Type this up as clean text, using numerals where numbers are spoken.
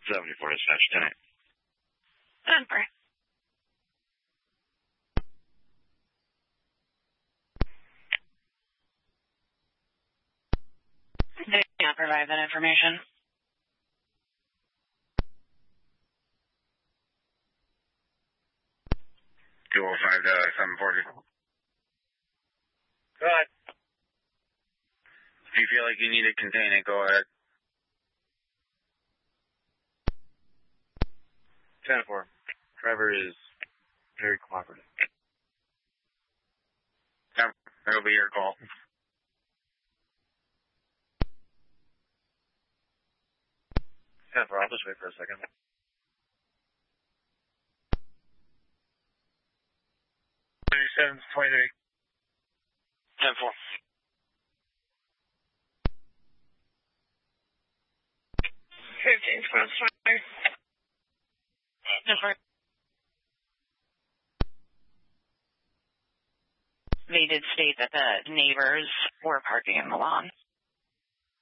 74 dispatch, 10-8. 10-4. Did not provide that information. Two 205 to 740. Go ahead. If you feel like you need to contain it, go ahead. 10-4. Driver is very cooperative. That'll be your call. I'll just wait for a second. 37-23. 10-4. 15-20. 10-4. They did state that the neighbors were parking in the lawn.